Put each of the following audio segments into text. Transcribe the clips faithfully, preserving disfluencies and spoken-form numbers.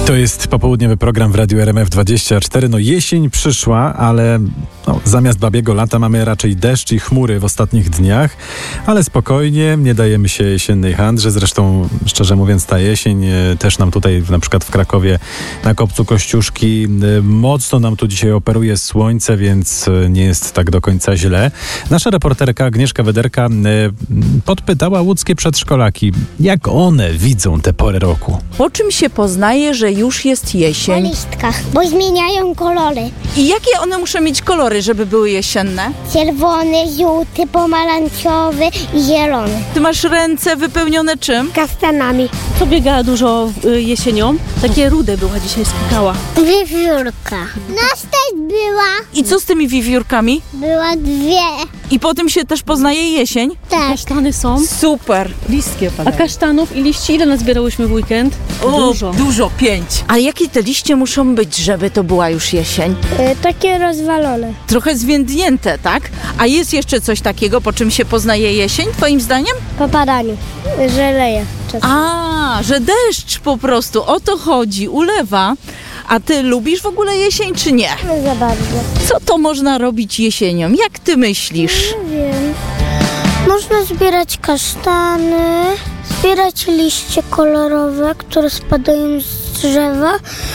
To jest popołudniowy program w Radiu R M F dwadzieścia cztery. No jesień przyszła, ale no, zamiast babiego lata mamy raczej deszcz i chmury w ostatnich dniach. Ale spokojnie, nie dajemy się jesiennej handrze. Zresztą, szczerze mówiąc, ta jesień e, też nam tutaj, na przykład w Krakowie, na Kopcu Kościuszki, e, mocno nam tu dzisiaj operuje słońce, więc e, nie jest tak do końca źle. Nasza reporterka Agnieszka Wederka e, podpytała łódzkie przedszkolaki, jak one widzą tę porę roku. Po czym się poznaje, że już jest Po jesień? listkach, bo zmieniają kolory. I jakie one muszą mieć kolory, żeby były jesienne? Czerwony, żółty, pomarańczowy i zielony. Ty masz ręce wypełnione czym? Kastanami. To biegała dużo y, jesienią. Takie rude była dzisiaj, skakała. Wiewiórka. Nas też była. I co z tymi wiewiórkami? Była dwie. I po tym się też poznaje jesień? Tak. Kasztany są. Super. Listki A kasztanów i liści ile nazbierałyśmy w weekend? Dużo. Dużo, pięć. A jakie te liście muszą być, żeby to była już jesień? Y, takie rozwalone. Trochę zwiędnięte, tak? A jest jeszcze coś takiego, po czym się poznaje jesień, twoim zdaniem? Po padaniu. Że leje czasem. A, że deszcz po prostu, o to chodzi, ulewa. A ty lubisz w ogóle jesień, czy nie? Nie za bardzo. Co to można robić jesienią? Jak ty myślisz? Nie wiem. Można zbierać kasztany, zbierać liście kolorowe, które spadają z drzewa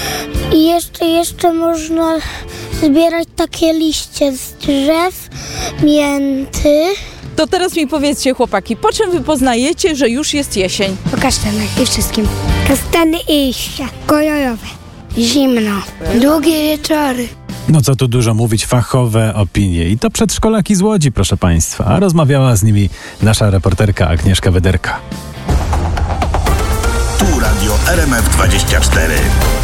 i jeszcze, jeszcze można zbierać takie liście z drzew, mięty. To teraz mi powiedzcie, chłopaki, po czym wy poznajecie, że już jest jesień? Po kasztanach i wszystkim. Kasztany i liście kolorowe. Zimno. Długie wieczory. No co tu dużo mówić, fachowe opinie. I to przedszkolaki z Łodzi, proszę Państwa. A rozmawiała z nimi nasza reporterka Agnieszka Wederka. Tu Radio R M F dwadzieścia cztery.